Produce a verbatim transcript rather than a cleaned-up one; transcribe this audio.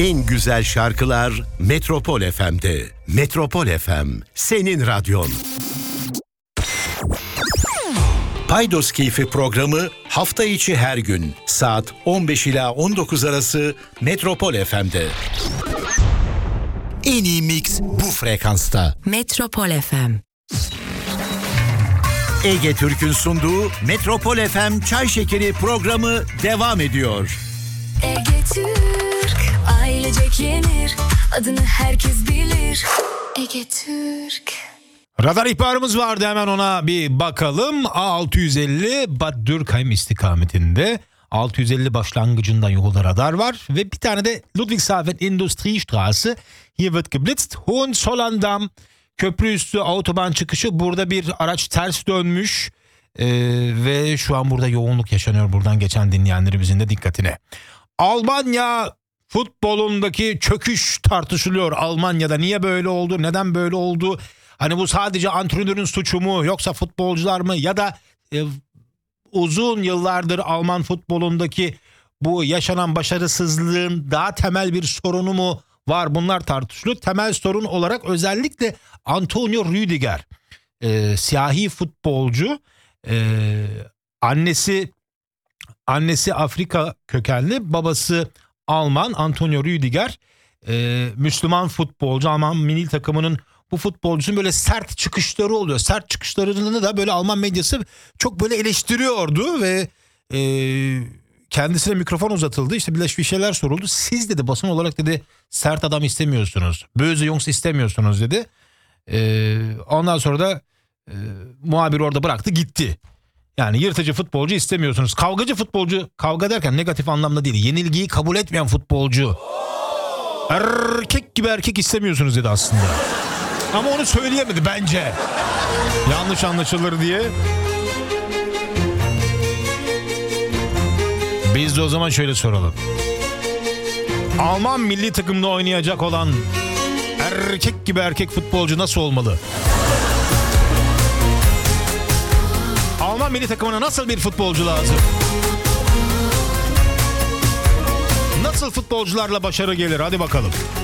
En güzel şarkılar Metropol F M'de. Metropol F M, senin radyon. Paydos Keyfi programı hafta içi her gün saat on beş ila on dokuz arası Metropol F M'de. En iyi mix bu frekansta. Metropol F M. Ege Türk'ün sunduğu Metropol F M Çay Şekeri programı devam ediyor. Ege Türk, ailecek yenir, adını herkes bilir. Ege Türk. Radar ihbarımız vardı, hemen ona bir bakalım. A altı yüz elli Bad Dürkheim istikametinde. altı yüz elli başlangıcından yolda radar var. Ve bir tane de Ludwigshafen Industriestraße. Hier wird geblitzt. Hohenzollern köprü üstü autoban çıkışı. Burada bir araç ters dönmüş. Ee, ve şu an burada yoğunluk yaşanıyor. Buradan geçen dinleyenlerimizin de dikkatine. Almanya futbolundaki çöküş tartışılıyor. Almanya'da niye böyle oldu? Neden böyle oldu? Hani bu sadece antrenörün suçu mu, yoksa futbolcular mı, ya da e, uzun yıllardır Alman futbolundaki bu yaşanan başarısızlığın daha temel bir sorunu mu var? Bunlar tartışılıyor. Temel sorun olarak özellikle Antonio Rüdiger, e, siyahi futbolcu, e, annesi annesi Afrika kökenli, babası Alman. Antonio Rüdiger e, Müslüman futbolcu. Alman milli takımının bu futbolcusun böyle sert çıkışları oluyor. Sert çıkışlarını da böyle Alman medyası çok böyle eleştiriyordu ve e, kendisine mikrofon uzatıldı. İşte bir şeyler soruldu. Siz dedi basın olarak dedi sert adam istemiyorsunuz. Böse Jungs istemiyorsunuz dedi. E, ondan sonra da e, muhabir orada bıraktı gitti. Yani yırtıcı futbolcu istemiyorsunuz. Kavgacı futbolcu, kavga derken negatif anlamda değil. Yenilgiyi kabul etmeyen futbolcu. Erkek gibi erkek istemiyorsunuz dedi aslında. Ama onu söyleyemedi bence. Yanlış anlaşılır diye. Biz de o zaman şöyle soralım. Alman milli takımda oynayacak olan erkek gibi erkek futbolcu nasıl olmalı? Alman milli takımına nasıl bir futbolcu lazım? Nasıl futbolcularla başarı gelir? Hadi bakalım.